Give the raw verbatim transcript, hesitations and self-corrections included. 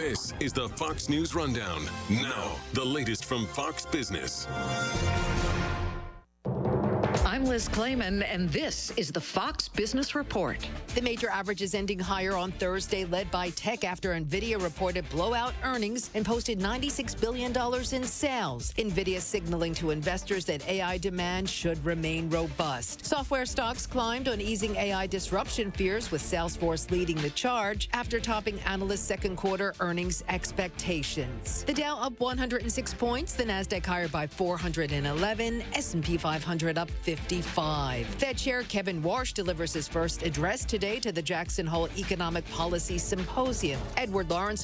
This is the Fox News Rundown. Now, the latest from Fox Business. I'm Liz Clayman, and this is the Fox Business Report. The major averages ending higher on Thursday, led by tech after NVIDIA reported blowout earnings and posted ninety-six billion dollars in sales. NVIDIA signaling to investors that A I demand should remain robust. Software stocks climbed on easing A I disruption fears, with Salesforce leading the charge after topping analysts' second quarter earnings expectations. The Dow up one hundred six points, the Nasdaq higher by four hundred eleven, S and P five hundred up fifty-five. Fed Chair Kevin Warsh delivers his first address today to the Jackson Hole Economic Policy Symposium. Edward Lawrence